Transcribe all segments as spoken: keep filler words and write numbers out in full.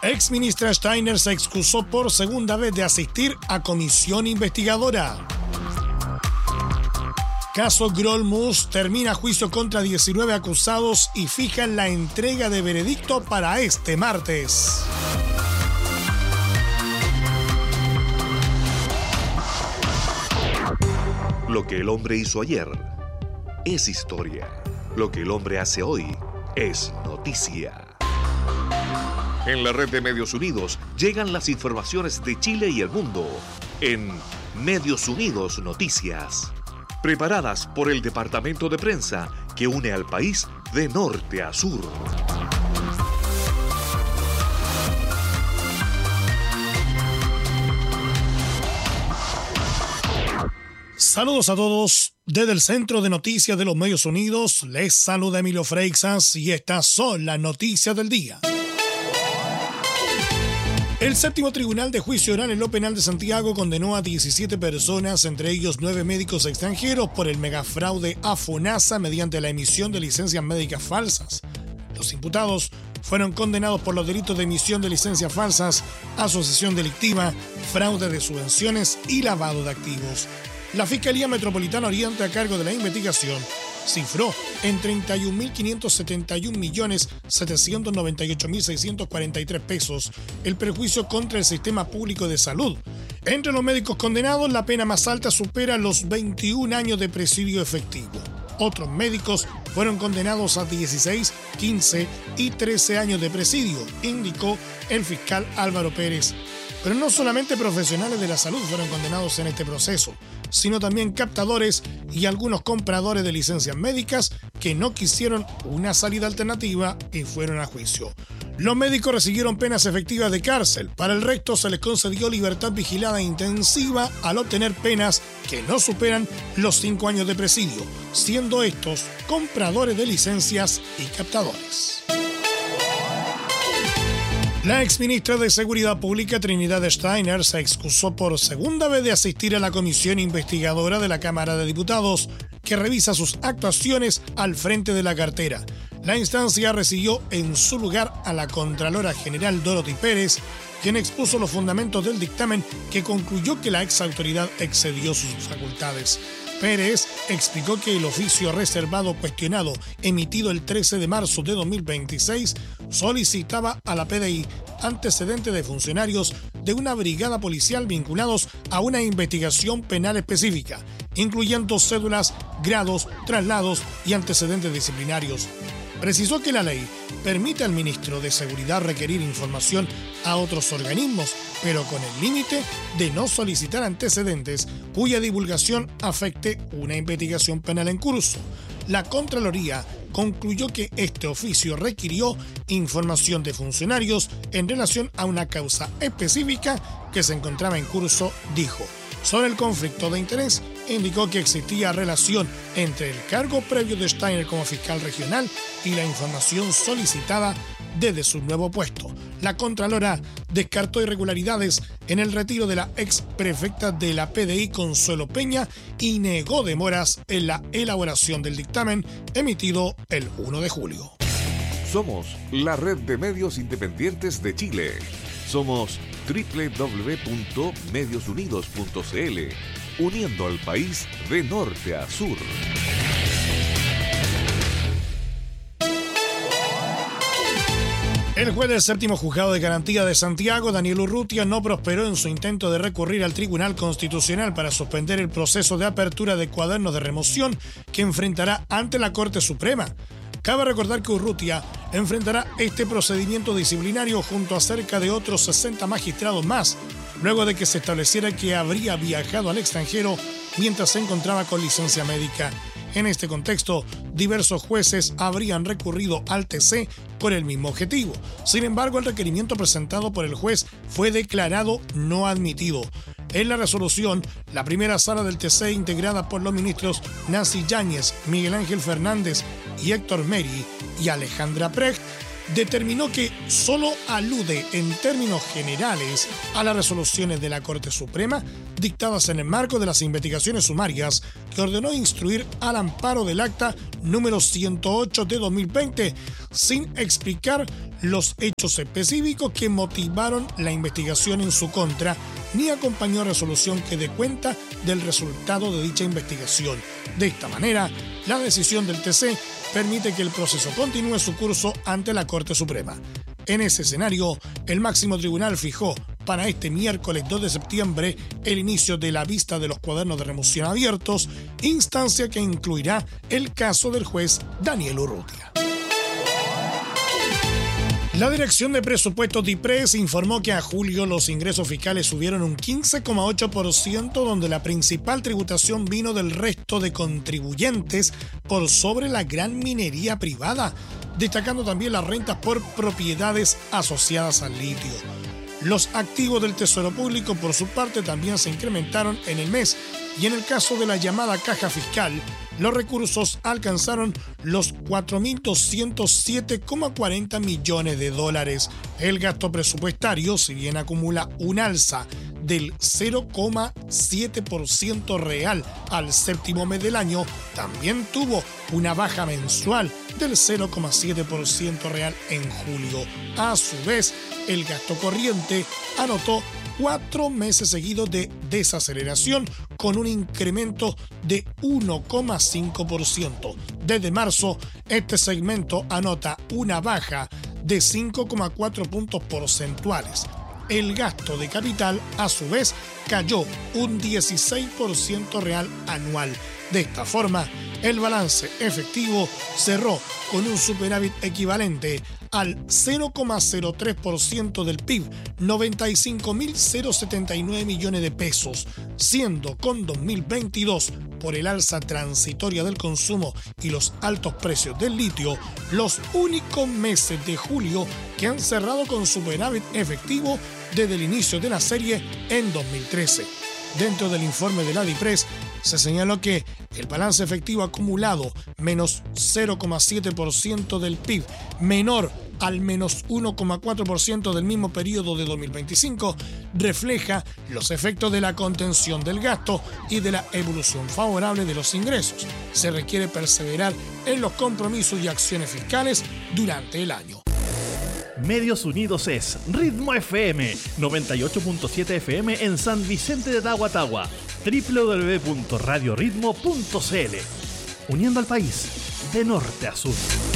Exministra Steiner se excusó por segunda vez de asistir a comisión investigadora. Caso Grolmus termina juicio contra diecinueve acusados y fijan la entrega de veredicto para este martes. Lo que el hombre hizo ayer es historia. Lo que el hombre hace hoy es noticia. En la red de Medios Unidos llegan las informaciones de Chile y el mundo en Medios Unidos Noticias, preparadas por el departamento de prensa que une al país de norte a sur. Saludos a todos. Desde el Centro de Noticias de los Medios Unidos, les saluda Emilio Freixas y estas son las noticias del día. El séptimo tribunal de juicio oral en lo penal de Santiago condenó a diecisiete personas, entre ellos nueve médicos extranjeros, por el megafraude a FONASA mediante la emisión de licencias médicas falsas. Los imputados fueron condenados por los delitos de emisión de licencias falsas, asociación delictiva, fraude de subvenciones y lavado de activos. La Fiscalía Metropolitana Oriente, a cargo de la investigación, cifró en treinta y un mil quinientos setenta y un millones setecientos noventa y ocho mil seiscientos cuarenta y tres pesos el perjuicio contra el sistema público de salud. Entre los médicos condenados, la pena más alta supera los veintiún años de presidio efectivo. Otros médicos fueron condenados a dieciséis, quince y trece años de presidio, indicó el fiscal Álvaro Pérez. Pero no solamente profesionales de la salud fueron condenados en este proceso, sino también captadores y algunos compradores de licencias médicas que no quisieron una salida alternativa y fueron a juicio. Los médicos recibieron penas efectivas de cárcel. Para el resto se les concedió libertad vigilada intensiva al obtener penas que no superan los cinco años de presidio, siendo estos compradores de licencias y captadores. La exministra de Seguridad Pública, Trinidad Steiner, se excusó por segunda vez de asistir a la comisión investigadora de la Cámara de Diputados, que revisa sus actuaciones al frente de la cartera. La instancia recibió en su lugar a la Contralora General Dorothy Pérez, quien expuso los fundamentos del dictamen que concluyó que la exautoridad excedió sus facultades. Pérez explicó que el oficio reservado cuestionado, emitido el trece de marzo de dos mil veintiséis, solicitaba a la P D I antecedentes de funcionarios de una brigada policial vinculados a una investigación penal específica, incluyendo cédulas, grados, traslados y antecedentes disciplinarios. Precisó que la ley permite al ministro de Seguridad requerir información a otros organismos, pero con el límite de no solicitar antecedentes cuya divulgación afecte una investigación penal en curso. La Contraloría concluyó que este oficio requirió información de funcionarios en relación a una causa específica que se encontraba en curso, dijo. Sobre el conflicto de interés, indicó que existía relación entre el cargo previo de Steiner como fiscal regional y la información solicitada desde su nuevo puesto. La Contralora descartó irregularidades en el retiro de la ex prefecta de la P D I, Consuelo Peña, y negó demoras en la elaboración del dictamen emitido el primero de julio. Somos la red de medios independientes de Chile. Somos doble u doble u doble u punto medios unidos punto c l, uniendo al país de norte a sur. El juez del séptimo juzgado de garantía de Santiago, Daniel Urrutia, no prosperó en su intento de recurrir al Tribunal Constitucional para suspender el proceso de apertura de cuadernos de remoción que enfrentará ante la Corte Suprema. Cabe recordar que Urrutia enfrentará este procedimiento disciplinario junto a cerca de otros sesenta magistrados más, luego de que se estableciera que habría viajado al extranjero mientras se encontraba con licencia médica. En este contexto, diversos jueces habrían recurrido al T C con el mismo objetivo. Sin embargo, el requerimiento presentado por el juez fue declarado no admitido. En la resolución, la primera sala del T C, integrada por los ministros Nancy Yáñez, Miguel Ángel Fernández y Héctor Meri y Alejandra Precht, determinó que solo alude en términos generales a las resoluciones de la Corte Suprema dictadas en el marco de las investigaciones sumarias que ordenó instruir al amparo del acta número ciento ocho de dos mil veinte, sin explicar los hechos específicos que motivaron la investigación en su contra, ni acompañó resolución que dé cuenta del resultado de dicha investigación. De esta manera, la decisión del T C permite que el proceso continúe su curso ante la Corte Suprema. En ese escenario, el máximo tribunal fijó para este miércoles dos de septiembre el inicio de la vista de los cuadernos de remoción abiertos, instancia que incluirá el caso del juez Daniel Urrutia. La Dirección de Presupuestos DIPRES informó que a julio los ingresos fiscales subieron un quince coma ocho por ciento, donde la principal tributación vino del resto de contribuyentes por sobre la gran minería privada, destacando también las rentas por propiedades asociadas al litio. Los activos del Tesoro Público, por su parte, también se incrementaron en el mes, y en el caso de la llamada caja fiscal, los recursos alcanzaron los cuatro mil doscientos siete coma cuarenta millones de dólares. El gasto presupuestario, si bien acumula un alza del cero coma siete por ciento real al séptimo mes del año, también tuvo una baja mensual del cero coma siete por ciento real en julio. A su vez, el gasto corriente anotó cuatro meses seguidos de desaceleración, con un incremento de uno coma cinco por ciento. Desde marzo, este segmento anota una baja de cinco coma cuatro puntos porcentuales. El gasto de capital, a su vez, cayó un dieciséis por ciento real anual. De esta forma, el balance efectivo cerró con un superávit equivalente al cero coma cero tres por ciento del P I B, noventa y cinco mil setenta y nueve millones de pesos, siendo con dos mil veintidós, por el alza transitoria del consumo y los altos precios del litio, los únicos meses de julio que han cerrado con superávit efectivo desde el inicio de la serie en dos mil trece. Dentro del informe de la DIPRES se señaló que el balance efectivo acumulado, menos cero coma siete por ciento del P I B, menor al menos uno coma cuatro por ciento del mismo periodo de dos mil veinticinco, refleja los efectos de la contención del gasto y de la evolución favorable de los ingresos. Se requiere perseverar en los compromisos y acciones fiscales durante el año. Medios Unidos es Ritmo F M, noventa y ocho punto siete F M en San Vicente de Tahuatahua, doble u doble u doble u punto radio ritmo punto c l, uniendo al país de norte a sur.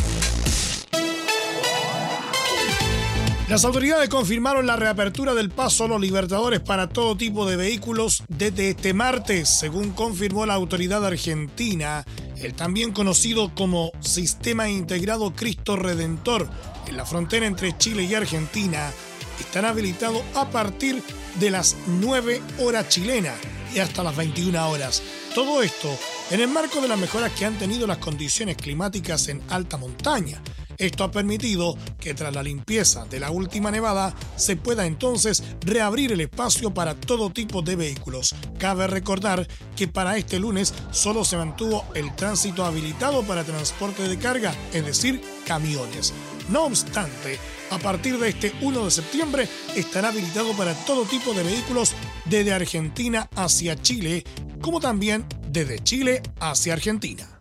Las autoridades confirmaron la reapertura del paso a los Libertadores para todo tipo de vehículos desde este martes, según confirmó la autoridad argentina. El también conocido como Sistema Integrado Cristo Redentor en la frontera entre Chile y Argentina estará habilitado a partir de las nueve horas chilenas y hasta las veintiuna horas. Todo esto en el marco de las mejoras que han tenido las condiciones climáticas en alta montaña. Esto ha permitido que tras la limpieza de la última nevada se pueda entonces reabrir el espacio para todo tipo de vehículos. Cabe recordar que para este lunes solo se mantuvo el tránsito habilitado para transporte de carga, es decir, camiones. No obstante, a partir de este primero de septiembre estará habilitado para todo tipo de vehículos desde Argentina hacia Chile, como también desde Chile hacia Argentina.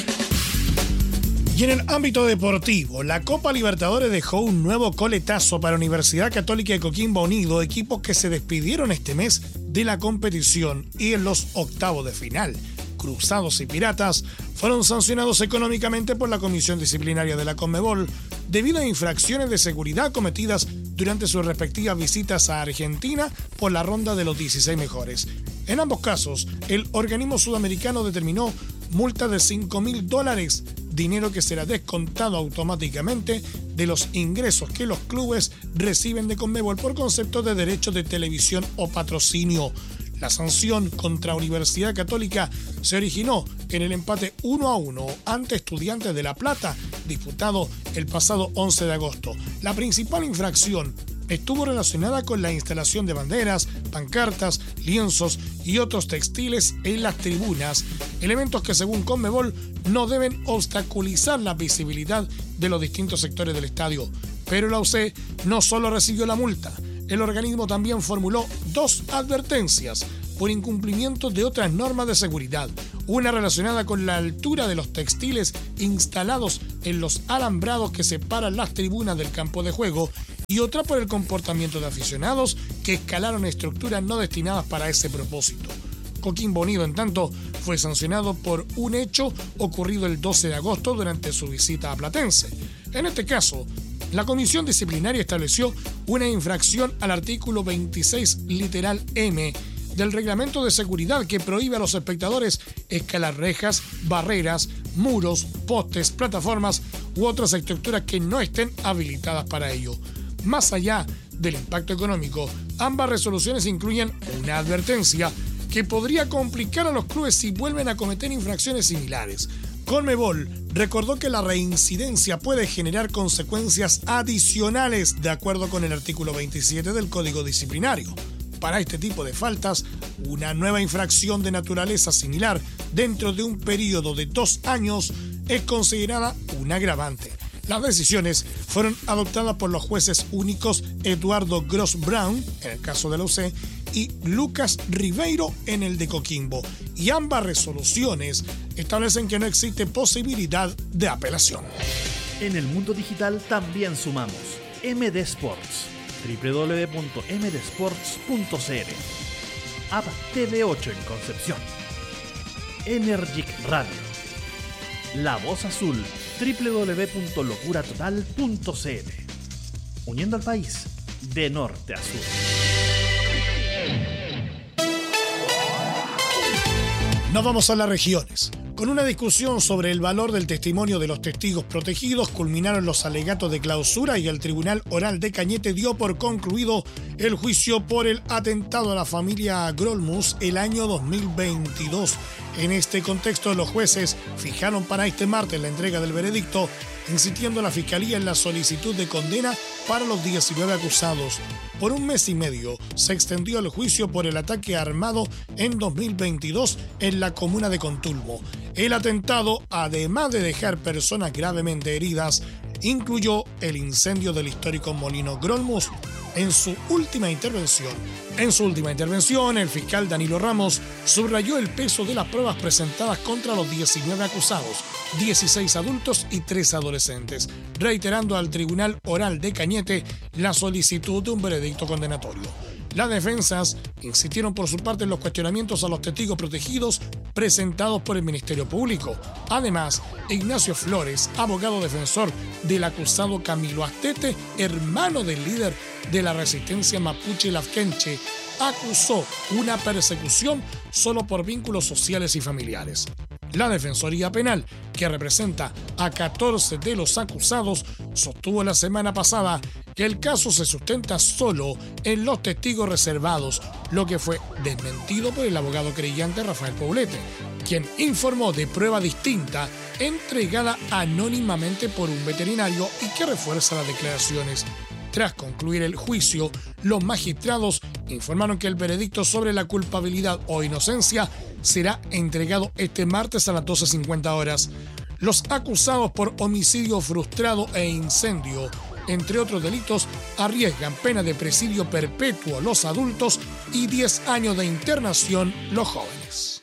Y en el ámbito deportivo, la Copa Libertadores dejó un nuevo coletazo para Universidad Católica de Coquimbo Unido, equipos que se despidieron este mes de la competición, y en los octavos de final, Cruzados y Piratas fueron sancionados económicamente por la Comisión Disciplinaria de la Conmebol debido a infracciones de seguridad cometidas durante sus respectivas visitas a Argentina por la ronda de los dieciséis mejores. En ambos casos, el organismo sudamericano determinó multa de cinco mil dólares, dinero que será descontado automáticamente de los ingresos que los clubes reciben de Conmebol por concepto de derechos de televisión o patrocinio. La sanción contra Universidad Católica se originó en el empate uno a uno ante Estudiantes de La Plata, disputado el pasado once de agosto. La principal infracción estuvo relacionada con la instalación de banderas, pancartas, lienzos y otros textiles en las tribunas, elementos que según Conmebol no deben obstaculizar la visibilidad de los distintos sectores del estadio. Pero la U C no solo recibió la multa, el organismo también formuló dos advertencias por incumplimiento de otras normas de seguridad, una relacionada con la altura de los textiles instalados en los alambrados que separan las tribunas del campo de juego y otra por el comportamiento de aficionados que escalaron estructuras no destinadas para ese propósito. Coquimbo Unido, en tanto, fue sancionado por un hecho ocurrido el doce de agosto durante su visita a Platense. En este caso, la comisión disciplinaria estableció una infracción al artículo veintiséis literal M del reglamento de seguridad que prohíbe a los espectadores escalar rejas, barreras, muros, postes, plataformas u otras estructuras que no estén habilitadas para ello. Más allá del impacto económico, ambas resoluciones incluyen una advertencia que podría complicar a los clubes si vuelven a cometer infracciones similares. Conmebol recordó que la reincidencia puede generar consecuencias adicionales de acuerdo con el artículo veintisiete del Código Disciplinario. Para este tipo de faltas, una nueva infracción de naturaleza similar dentro de un periodo de dos años es considerada un agravante. Las decisiones fueron adoptadas por los jueces únicos Eduardo Gross Brown, en el caso de la U C, y Lucas Ribeiro en el de Coquimbo, y ambas resoluciones establecen que no existe posibilidad de apelación. En el mundo digital también sumamos M D Sports, doble u doble u doble u punto m d sports punto c l, App T V ocho en Concepción, Energic Radio, La Voz Azul, doble u doble u doble u punto locura total punto c l, uniendo al país de norte a sur. Nos vamos a las regiones. Con una discusión sobre el valor del testimonio de los testigos protegidos, culminaron los alegatos de clausura y el Tribunal Oral de Cañete dio por concluido el juicio por el atentado a la familia Grolmus el año dos mil veintidós. En este contexto, los jueces fijaron para este martes la entrega del veredicto, insistiendo a la Fiscalía en la solicitud de condena para los diecinueve acusados. Por un mes y medio se extendió el juicio por el ataque armado en dos mil veintidós en la comuna de Contulmo. El atentado, además de dejar personas gravemente heridas, incluyó el incendio del histórico molino Grolmus. En su última intervención, en su última intervención, el fiscal Danilo Ramos subrayó el peso de las pruebas presentadas contra los diecinueve acusados, dieciséis adultos y tres adolescentes, reiterando al Tribunal Oral de Cañete la solicitud de un veredicto condenatorio. Las defensas insistieron por su parte en los cuestionamientos a los testigos protegidos presentados por el Ministerio Público. Además, Ignacio Flores, abogado defensor del acusado Camilo Astete, hermano del líder de la resistencia mapuche Lafkenche, acusó una persecución solo por vínculos sociales y familiares. La Defensoría Penal, que representa a catorce de los acusados, sostuvo la semana pasada que el caso se sustenta solo en los testigos reservados, lo que fue desmentido por el abogado creyente Rafael Poblete, quien informó de prueba distinta entregada anónimamente por un veterinario y que refuerza las declaraciones. Tras concluir el juicio, los magistrados informaron que el veredicto sobre la culpabilidad o inocencia será entregado este martes a las doce cincuenta horas. Los acusados por homicidio frustrado e incendio, entre otros delitos, arriesgan pena de presidio perpetuo los adultos y diez años de internación los jóvenes.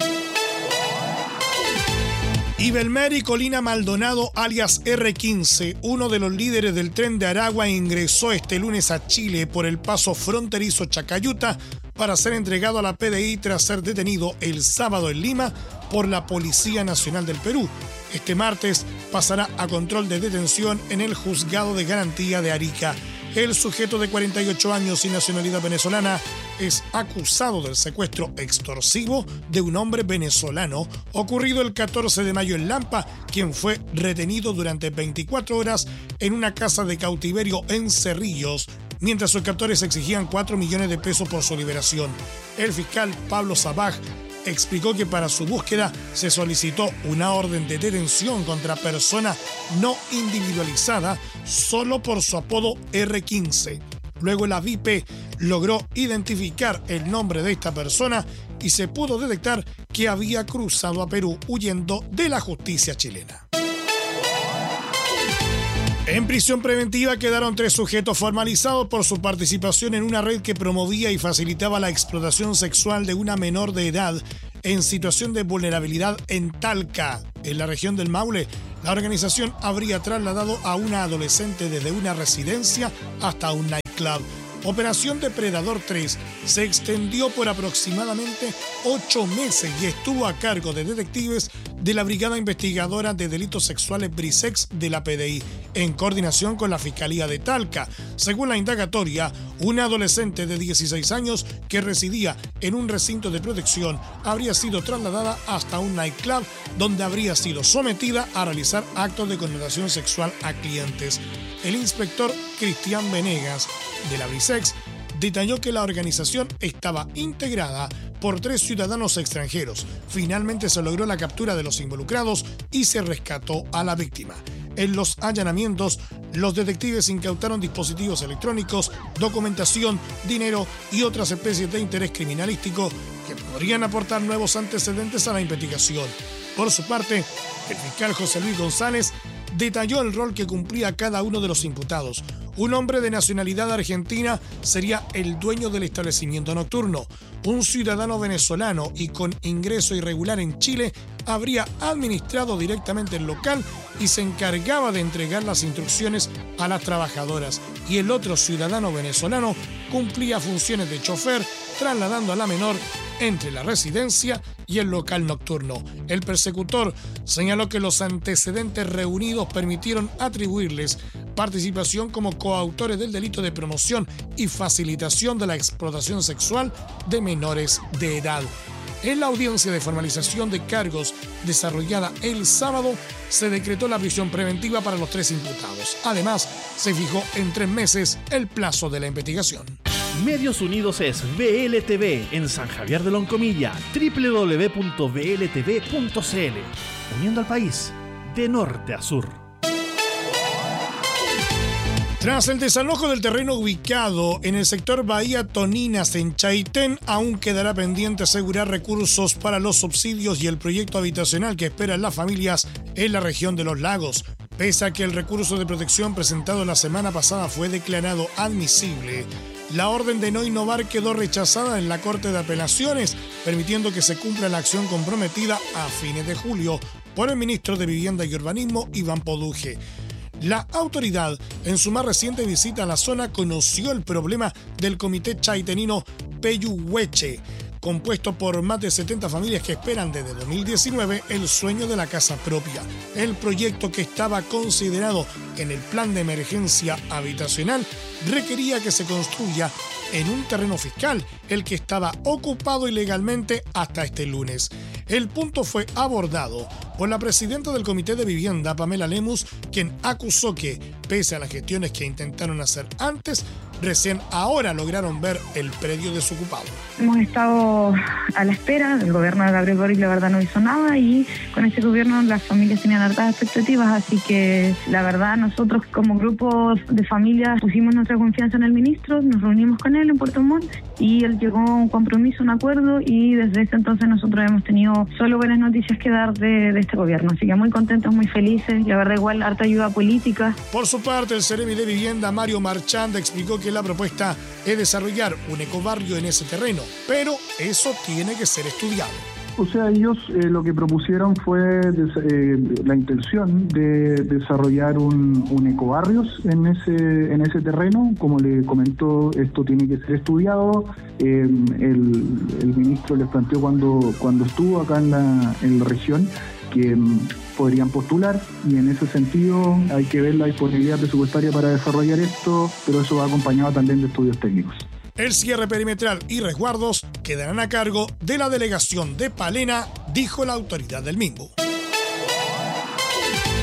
Ibelmer y Colina Maldonado, alias erre quince, uno de los líderes del Tren de Aragua, ingresó este lunes a Chile por el paso fronterizo Chacayuta para ser entregado a la P D I tras ser detenido el sábado en Lima por la Policía Nacional del Perú. Este martes pasará a control de detención en el Juzgado de Garantía de Arica. El sujeto de cuarenta y ocho años y nacionalidad venezolana es acusado del secuestro extorsivo de un hombre venezolano ocurrido el catorce de mayo en Lampa, quien fue retenido durante veinticuatro horas en una casa de cautiverio en Cerrillos, mientras sus captores exigían cuatro millones de pesos por su liberación. El fiscal Pablo Sabaj explicó que para su búsqueda se solicitó una orden de detención contra persona no individualizada solo por su apodo erre quince. Luego la V I P logró identificar el nombre de esta persona y se pudo detectar que había cruzado a Perú huyendo de la justicia chilena. En prisión preventiva quedaron tres sujetos formalizados por su participación en una red que promovía y facilitaba la explotación sexual de una menor de edad en situación de vulnerabilidad en Talca, en la región del Maule. La organización habría trasladado a una adolescente desde una residencia hasta un nightclub. Operación Depredador tres se extendió por aproximadamente ocho meses y estuvo a cargo de detectives de la Brigada Investigadora de Delitos Sexuales Brisex de la P D I, en coordinación con la Fiscalía de Talca. Según la indagatoria, una adolescente de dieciséis años que residía en un recinto de protección habría sido trasladada hasta un nightclub donde habría sido sometida a realizar actos de connotación sexual a clientes. El inspector Cristian Venegas de la Brisex detalló que la organización estaba integrada por tres ciudadanos extranjeros. Finalmente se logró la captura de los involucrados y se rescató a la víctima. En los allanamientos, los detectives incautaron dispositivos electrónicos, documentación, dinero y otras especies de interés criminalístico que podrían aportar nuevos antecedentes a la investigación. Por su parte, el fiscal José Luis González detalló el rol que cumplía cada uno de los imputados. Un hombre de nacionalidad argentina sería el dueño del establecimiento nocturno. Un ciudadano venezolano y con ingreso irregular en Chile habría administrado directamente el local y se encargaba de entregar las instrucciones a las trabajadoras. Y el otro ciudadano venezolano cumplía funciones de chofer, trasladando a la menor entre la residencia y el local nocturno. El persecutor señaló que los antecedentes reunidos permitieron atribuirles participación como coautores del delito de promoción y facilitación de la explotación sexual de menores de edad. En la audiencia de formalización de cargos desarrollada el sábado, se decretó la prisión preventiva para los tres imputados. Además, se fijó en tres meses el plazo de la investigación. Medios Unidos es V L T V en San Javier de Loncomilla, doble u doble u doble u punto v l t v punto c l, uniendo al país de norte a sur. Tras el desalojo del terreno ubicado en el sector Bahía Toninas en Chaitén, aún quedará pendiente asegurar recursos para los subsidios y el proyecto habitacional que esperan las familias en la región de los lagos. Pese a que el recurso de protección presentado la semana pasada fue declarado admisible, la orden de no innovar quedó rechazada en la Corte de Apelaciones, permitiendo que se cumpla la acción comprometida a fines de julio por el ministro de Vivienda y Urbanismo, Iván Poduje. La autoridad, en su más reciente visita a la zona, conoció el problema del comité chaitenino Peyuhueche, compuesto por más de setenta familias que esperan desde dos mil diecinueve el sueño de la casa propia. El proyecto, que estaba considerado en el plan de emergencia habitacional, requería que se construya en un terreno fiscal, el que estaba ocupado ilegalmente hasta este lunes. El punto fue abordado por la presidenta del Comité de Vivienda, Pamela Lemus, quien acusó que, pese a las gestiones que intentaron hacer antes, recién ahora lograron ver el predio desocupado. Hemos estado a la espera, el gobierno de Gabriel Boric la verdad no hizo nada, y con este gobierno las familias tenían hartas expectativas, así que la verdad nosotros como grupo de familias pusimos nuestra confianza en el ministro, nos reunimos con él en Puerto Montt y él llegó a un compromiso, un acuerdo, y desde ese entonces nosotros hemos tenido solo buenas noticias que dar de, de este gobierno, así que muy contentos, muy felices, la verdad igual harta ayuda política. Por su parte, el Seremi de Vivienda, Mario Marchand, explicó que la propuesta es desarrollar un ecobarrio en ese terreno, pero eso tiene que ser estudiado. O sea, ellos eh, lo que propusieron fue des, eh, la intención de desarrollar un, un ecobarrios en ese en ese terreno. Como le comentó, esto tiene que ser estudiado. Eh, el, el ministro les planteó cuando cuando estuvo acá en la, en la región que um, podrían postular, y en ese sentido hay que ver la disponibilidad presupuestaria para desarrollar esto, pero eso va acompañado también de estudios técnicos. El cierre perimetral y resguardos quedarán a cargo de la delegación de Palena, dijo la autoridad del Minbu.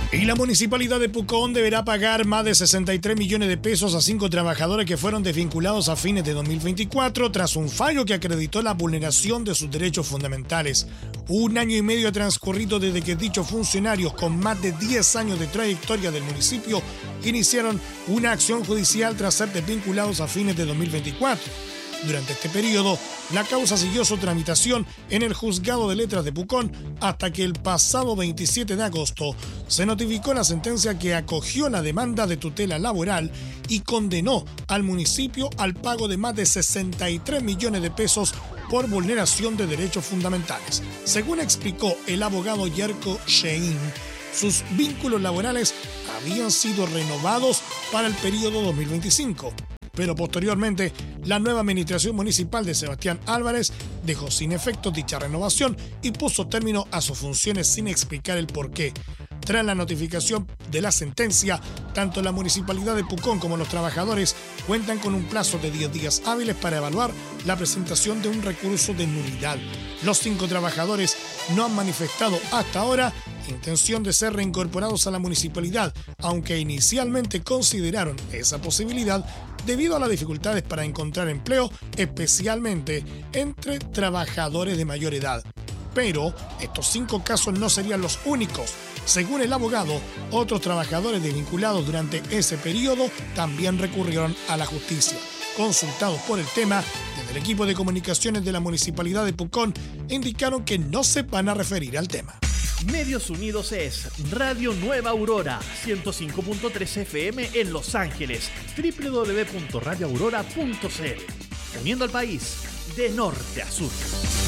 Y la Municipalidad de Pucón deberá pagar más de sesenta y tres millones de pesos a cinco trabajadores que fueron desvinculados a fines de dos mil veinticuatro tras un fallo que acreditó la vulneración de sus derechos fundamentales. Un año y medio ha transcurrido desde que dichos funcionarios con más de diez años de trayectoria del municipio iniciaron una acción judicial tras ser desvinculados a fines de dos mil veinticuatro. Durante este periodo, la causa siguió su tramitación en el Juzgado de Letras de Pucón hasta que el pasado veintisiete de agosto se notificó la sentencia que acogió la demanda de tutela laboral y condenó al municipio al pago de más de sesenta y tres millones de pesos por vulneración de derechos fundamentales. Según explicó el abogado Yerko Shein, sus vínculos laborales habían sido renovados para el periodo dos mil veinticinco. Pero posteriormente, la nueva administración municipal de Sebastián Álvarez dejó sin efecto dicha renovación y puso término a sus funciones sin explicar el porqué. Tras la notificación de la sentencia, tanto la Municipalidad de Pucón como los trabajadores cuentan con un plazo de diez días hábiles para evaluar la presentación de un recurso de nulidad. Los cinco trabajadores no han manifestado hasta ahora intención de ser reincorporados a la municipalidad, aunque inicialmente consideraron esa posibilidad debido a las dificultades para encontrar empleo, especialmente entre trabajadores de mayor edad. Pero estos cinco casos no serían los únicos. Según el abogado, otros trabajadores desvinculados durante ese periodo también recurrieron a la justicia. Consultados por el tema, desde el equipo de comunicaciones de la Municipalidad de Pucón indicaron que no se van a referir al tema. Medios Unidos es Radio Nueva Aurora, ciento cinco punto tres F M en Los Ángeles, doble u doble u doble u punto radio aurora punto c l. Uniendo al país de norte a sur.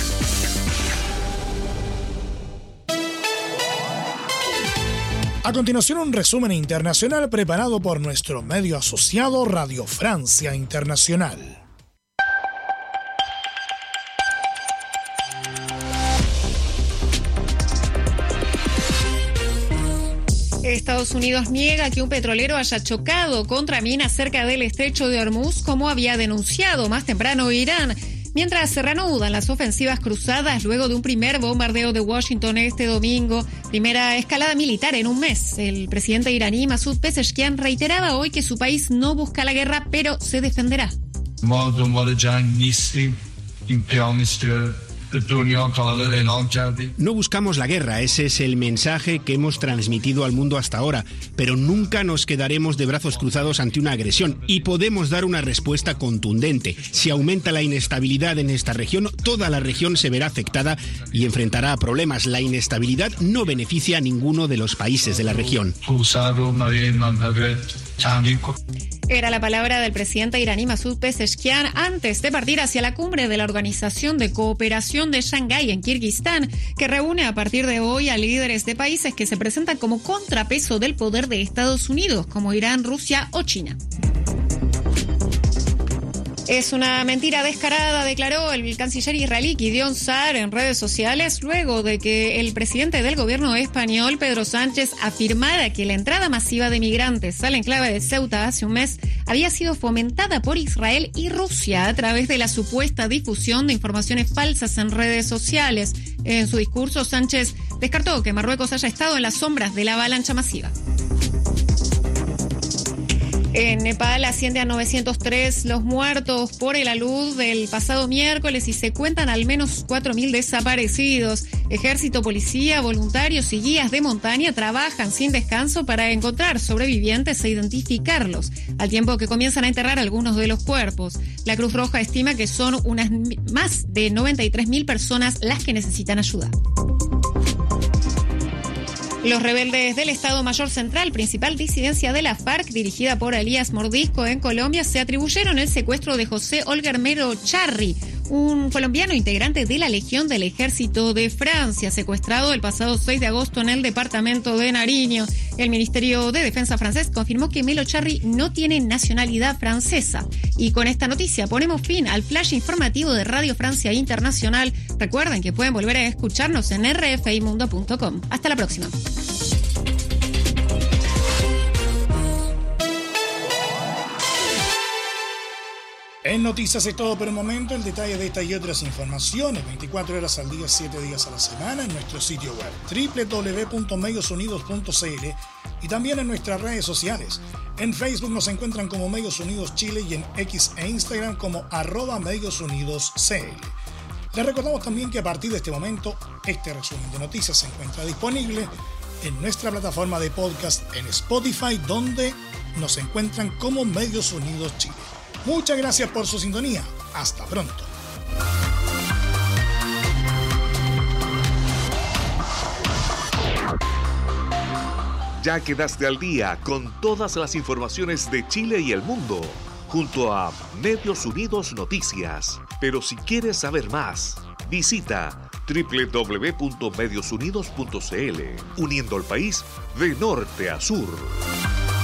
A continuación, un resumen internacional preparado por nuestro medio asociado Radio Francia Internacional. Estados Unidos niega que un petrolero haya chocado contra minas cerca del estrecho de Hormuz, como había denunciado más temprano Irán, mientras se reanudan las ofensivas cruzadas luego de un primer bombardeo de Washington este domingo, primera escalada militar en un mes. El presidente iraní Masoud Pezeshkian reiteraba hoy que su país no busca la guerra, pero se defenderá. No buscamos la guerra, ese es el mensaje que hemos transmitido al mundo hasta ahora, pero nunca nos quedaremos de brazos cruzados ante una agresión y podemos dar una respuesta contundente. Si aumenta la inestabilidad en esta región, toda la región se verá afectada y enfrentará problemas. La inestabilidad no beneficia a ninguno de los países de la región. Era la palabra del presidente iraní Masoud Pezeshkian antes de partir hacia la cumbre de la Organización de Cooperación de Shanghái en Kirguistán, que reúne a partir de hoy a líderes de países que se presentan como contrapeso del poder de Estados Unidos, como Irán, Rusia o China. Es una mentira descarada, declaró el canciller israelí Gideon Saar en redes sociales luego de que el presidente del gobierno español, Pedro Sánchez, afirmara que la entrada masiva de migrantes al enclave de Ceuta hace un mes había sido fomentada por Israel y Rusia a través de la supuesta difusión de informaciones falsas en redes sociales. En su discurso, Sánchez descartó que Marruecos haya estado en las sombras de la avalancha masiva. En Nepal asciende a novecientos tres los muertos por el alud del pasado miércoles y se cuentan al menos cuatro mil desaparecidos. Ejército, policía, voluntarios y guías de montaña trabajan sin descanso para encontrar sobrevivientes e identificarlos, al tiempo que comienzan a enterrar algunos de los cuerpos. La Cruz Roja estima que son unas más de noventa y tres mil personas las que necesitan ayuda. Los rebeldes del Estado Mayor Central, principal disidencia de la FARC, dirigida por Elías Mordisco en Colombia, se atribuyeron el secuestro de José Olger Mero Charri, un colombiano integrante de la Legión del Ejército de Francia, secuestrado el pasado seis de agosto en el departamento de Nariño. El Ministerio de Defensa francés confirmó que Melo Charri no tiene nacionalidad francesa. Y con esta noticia ponemos fin al flash informativo de Radio Francia Internacional. Recuerden que pueden volver a escucharnos en r f i mundo punto com. Hasta la próxima. En Noticias es todo por el momento. El detalle de esta y otras informaciones veinticuatro horas al día, siete días a la semana en nuestro sitio web doble u doble u doble u punto medios unidos punto c l y también en nuestras redes sociales. En Facebook nos encuentran como Medios Unidos Chile y en X e Instagram como arroba Medios Unidos C L. Les recordamos también que a partir de este momento este resumen de noticias se encuentra disponible en nuestra plataforma de podcast en Spotify, donde nos encuentran como Medios Unidos Chile. Muchas gracias por su sintonía. Hasta pronto. Ya quedaste al día con todas las informaciones de Chile y el mundo, junto a Medios Unidos Noticias. Pero si quieres saber más, visita doble u doble u doble u punto medios unidos punto c l, uniendo al país de norte a sur.